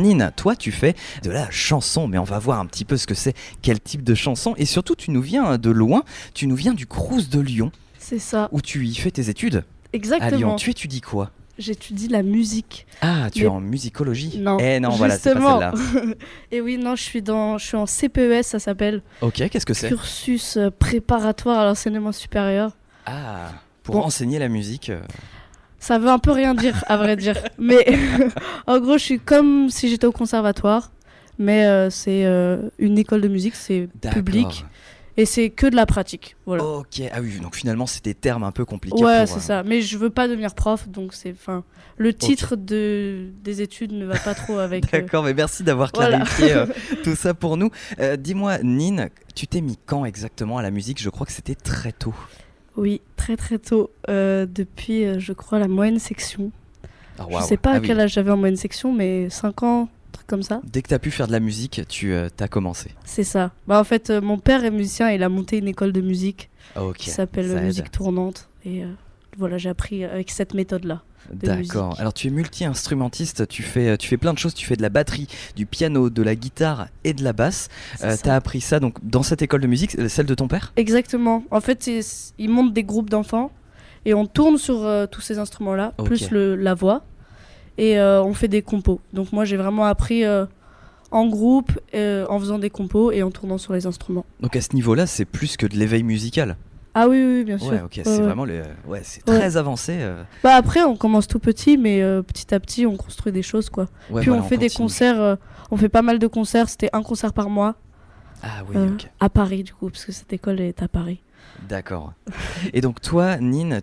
Nine, toi tu fais de la chanson, mais on va voir un petit peu ce que c'est, quel type de chanson, et surtout tu nous viens de loin, tu nous viens du Crous de Lyon, C'est ça, où tu y fais tes études à Lyon. exactement. Tu étudies quoi? J'étudie la musique. Ah, tu es Mais en musicologie? non, Eh non, voilà, c'est pas justement. celle-là. Et oui, non, je suis en CPES, ça s'appelle Ok, qu'est-ce que c'est? cursus préparatoire à l'enseignement supérieur. Ah, pour Bon. enseigner la musique. Ça veut un peu rien dire, à vrai dire. Mais en gros, je suis comme si j'étais au conservatoire, mais c'est une école de musique, c'est D'accord. public et c'est que de la pratique. Voilà. Ok, ah oui, donc finalement c'est des termes un peu compliqués Ouais, pour, c'est ça. Mais je veux pas devenir prof, donc c'est, enfin, le titre des études ne va pas trop avec. D'accord, mais merci d'avoir Voilà. clarifié tout ça pour nous. Dis-moi, Nine, tu t'es mis quand exactement à la musique? Je crois que c'était très tôt. Oui, très très tôt. Depuis, je crois, la moyenne section. Ah, Je waouh. sais pas Ah à oui. quel âge j'avais en moyenne section, mais 5 ans, un truc comme ça. Dès que tu as pu faire de la musique, tu as commencé. C'est ça. Bah, en fait, mon père est musicien, il a monté une école de musique Ok. qui s'appelle ça aide. Musique Tournante. Et voilà, j'ai appris avec cette méthode-là. de D'accord. musique. Alors tu es multi-instrumentiste, tu fais plein de choses, tu fais de la batterie, du piano, de la guitare et de la basse. C'est ça. T'as appris ça donc dans cette école de musique, celle de ton père? Exactement. En fait, ils montent des groupes d'enfants et on tourne sur tous ces instruments-là, Ok. plus la voix. Et on fait des compos. Donc moi, j'ai vraiment appris en groupe, en faisant des compos et en tournant sur les instruments. Donc à ce niveau-là, c'est plus que de l'éveil musical. Ah oui, oui, oui, bien sûr. Ouais, ok, c'est Ouais. vraiment c'est très avancé. Bah après, on commence tout petit, mais petit à petit, on construit des choses, quoi. Ouais, Puis voilà, on fait des continue. concerts, on fait pas mal de concerts. C'était un concert par mois Ah oui, ok. à Paris, du coup, parce que cette école est à Paris. D'accord. Et donc toi, Nine,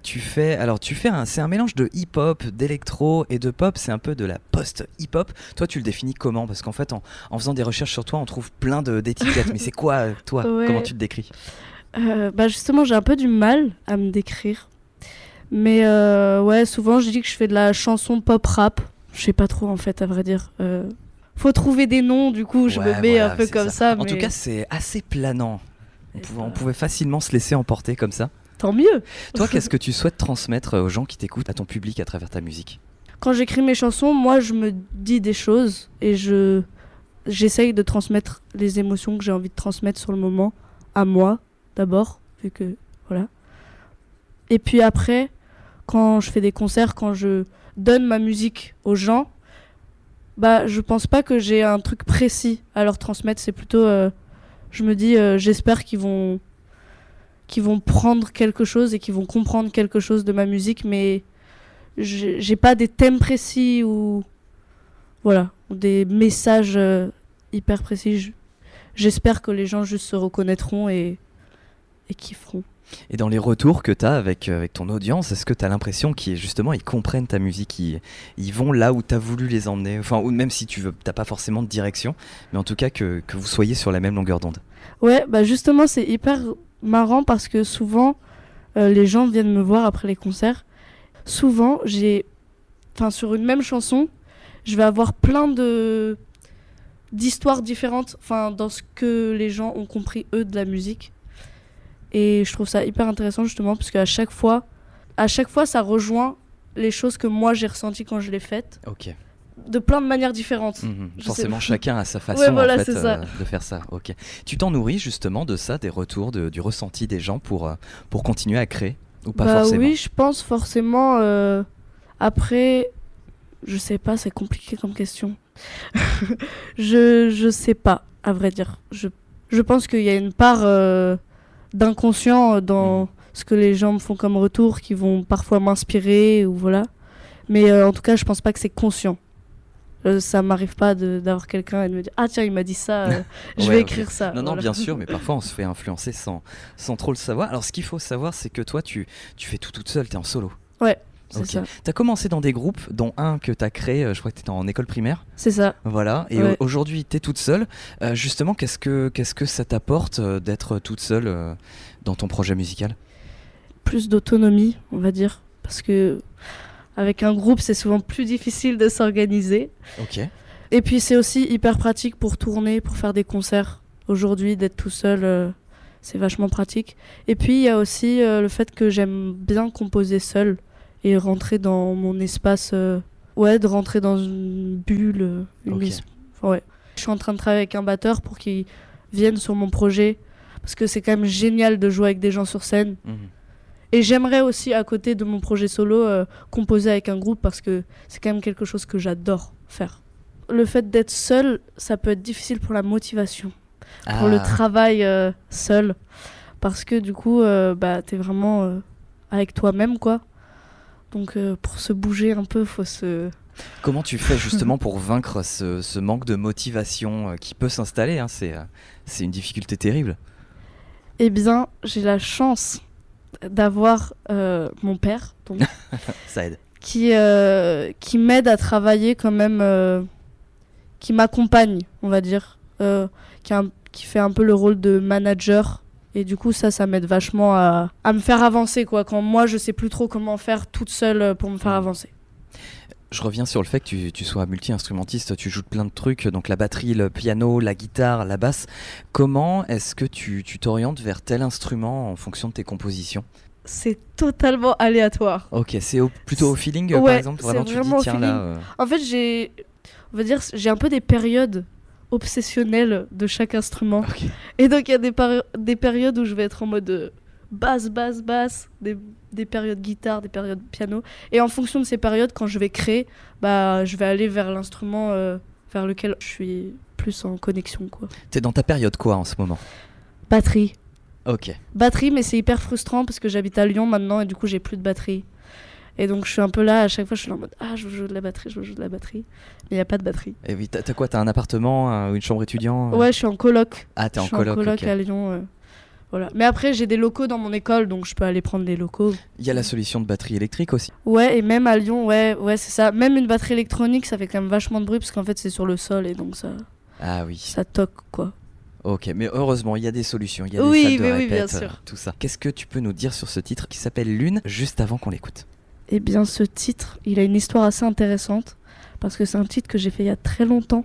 c'est un mélange de hip-hop, d'électro et de pop, c'est un peu de la post-hip-hop. Toi, tu le définis comment? Parce qu'en fait, en faisant des recherches sur toi, on trouve plein d'étiquettes. Mais c'est quoi, toi? Ouais. Comment tu te décris? Bah justement, j'ai un peu du mal à me décrire. Mais ouais, souvent, je dis que je fais de la chanson pop-rap. Je sais pas trop, en fait, à vrai dire. Faut trouver des noms, du coup, je Ouais, me mets voilà, un peu c'est comme ça. En mais tout cas, c'est assez planant. Et On pouvait facilement se laisser emporter comme ça. tant mieux. Toi, qu'est-ce que tu souhaites transmettre aux gens qui t'écoutent, à ton public, à travers ta musique? Quand j'écris mes chansons, moi, je me dis des choses et j'essaye de transmettre les émotions que j'ai envie de transmettre sur le moment à moi, d'abord, vu que, voilà. Et puis après, quand je fais des concerts, quand je donne ma musique aux gens, bah, je pense pas que j'ai un truc précis à leur transmettre. C'est plutôt, je me dis, j'espère qu'ils vont prendre quelque chose et qu'ils vont comprendre quelque chose de ma musique, mais j'ai pas des thèmes précis ou voilà, ou des messages hyper précis. J'espère que les gens juste se reconnaîtront et kifferont. Et dans les retours que tu as avec ton audience, est-ce que tu as l'impression qu'ils justement ils comprennent ta musique, ils vont là où tu as voulu les emmener, enfin, ou même si t'as pas forcément de direction, mais en tout cas que vous soyez sur la même longueur d'onde? Ouais, bah justement, c'est hyper marrant parce que souvent, les gens viennent me voir après les concerts. Souvent, sur une même chanson, je vais avoir plein d'histoires différentes, dans ce que les gens ont compris, eux, de la musique. Et je trouve ça hyper intéressant, justement, parce qu'à chaque fois, ça rejoint les choses que moi, j'ai ressenties quand je l'ai faites, Ok. de plein de manières différentes. Je Forcément, sais. chacun a sa façon Ouais, voilà, en fait, c'est ça. de faire ça. Ok. Tu t'en nourris justement de ça, des retours, du ressenti des gens pour continuer à créer ou pas Bah forcément? oui, je pense forcément. Après, je sais pas, c'est compliqué comme question. Je sais pas, à vrai dire. Je pense qu'il y a une part d'inconscient dans ce que les gens me font comme retour, qui vont parfois m'inspirer ou voilà. Mais en tout cas, je pense pas que c'est conscient. Ça m'arrive pas d'avoir quelqu'un et de me dire ah tiens, il m'a dit ça, je Ouais, vais ok. écrire ça. Non, Voilà. bien sûr, mais parfois on se fait influencer sans trop le savoir. Alors ce qu'il faut savoir, c'est que toi, tu fais tout toute seule, t'es en solo. Ouais, c'est Ok. ça. T'as commencé dans des groupes, dont un que t'as créé, je crois que t'étais en école primaire. C'est ça. Voilà, et Ouais. aujourd'hui t'es toute seule. Justement, qu'est-ce que ça t'apporte d'être toute seule dans ton projet musical? Plus d'autonomie, on va dire, parce que avec un groupe, c'est souvent plus difficile de s'organiser. Ok. Et puis c'est aussi hyper pratique pour tourner, pour faire des concerts. Aujourd'hui, d'être tout seul, c'est vachement pratique. Et puis il y a aussi le fait que j'aime bien composer seul et rentrer dans mon espace Ouais, de rentrer dans une bulle. Ok. Ouais. Je suis en train de travailler avec un batteur pour qu'il vienne sur mon projet. Parce que c'est quand même génial de jouer avec des gens sur scène. Mhm. Et j'aimerais aussi, à côté de mon projet solo, composer avec un groupe parce que c'est quand même quelque chose que j'adore faire. Le fait d'être seul, ça peut être difficile pour la motivation, pour le travail seul. Parce que du coup, t'es vraiment avec toi-même, quoi. Donc pour se bouger un peu, faut se... Comment tu fais justement pour vaincre ce manque de motivation qui peut s'installer, hein, c'est une difficulté terrible. Eh bien, j'ai la chance d'avoir mon père, donc, Ça aide. qui m'aide à travailler quand même, qui m'accompagne, on va dire, qui fait un peu le rôle de manager. Et du coup, ça m'aide vachement à me faire avancer, quoi. Quand moi, je sais plus trop comment faire toute seule pour me faire avancer. Je reviens sur le fait que tu sois multi-instrumentiste, tu joues de plein de trucs, donc la batterie, le piano, la guitare, la basse. Comment est-ce que tu t'orientes vers tel instrument en fonction de tes compositions ? C'est totalement aléatoire. Ok, c'est plutôt au feeling, par Ouais, exemple, vraiment c'est tu dis vraiment au tiens là. En fait, j'ai un peu des périodes obsessionnelles de chaque instrument. Ok. Et donc, il y a des périodes où je vais être en mode basse, des périodes guitare, des périodes piano. Et en fonction de ces périodes, quand je vais créer, je vais aller vers l'instrument vers lequel je suis plus en connexion, quoi. T'es dans ta période quoi en ce moment ? Batterie. Ok. Batterie, mais c'est hyper frustrant parce que j'habite à Lyon maintenant et du coup, j'ai plus de batterie. Et donc, je suis un peu là, à chaque fois, je suis là en mode je veux jouer de la batterie, je veux jouer de la batterie. Mais il n'y a pas de batterie. Et oui, t'as quoi ? T'as un appartement ou une chambre étudiant ? Ouais, je suis en coloc. Ah, t'es en Je suis coloc, ok. à Lyon. Voilà. Mais après, j'ai des locaux dans mon école, donc je peux aller prendre les locaux. Il y a la solution de batterie électrique aussi. Ouais, et même à Lyon, ouais, c'est ça. Même une batterie électronique, ça fait quand même vachement de bruit parce qu'en fait, c'est sur le sol et donc Ah oui. ça toque, quoi. Ok, mais heureusement, il y a des solutions, il y a Oui, des salles de mais oui, répète, bien sûr. tout ça. Qu'est-ce que tu peux nous dire sur ce titre qui s'appelle Lune, juste avant qu'on l'écoute ? Eh bien, ce titre, il a une histoire assez intéressante parce que c'est un titre que j'ai fait il y a très longtemps.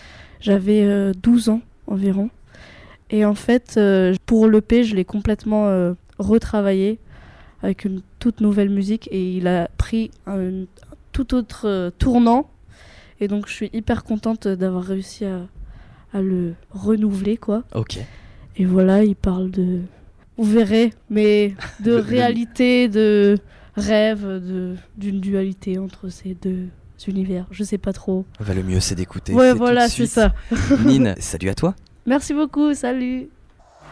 J'avais 12 ans environ. Et en fait, pour l'EP, je l'ai complètement retravaillé avec une toute nouvelle musique et il a pris un tout autre tournant. Et donc, je suis hyper contente d'avoir réussi à le renouveler, quoi. Ok. Et voilà, il parle de... Vous verrez, mais de réalité, de rêve, d'une dualité entre ces deux univers. Je sais pas trop. Le mieux, c'est d'écouter. Ouais, c'est voilà, tout de c'est suite. ça. Nine, salut à toi. Merci beaucoup, salut.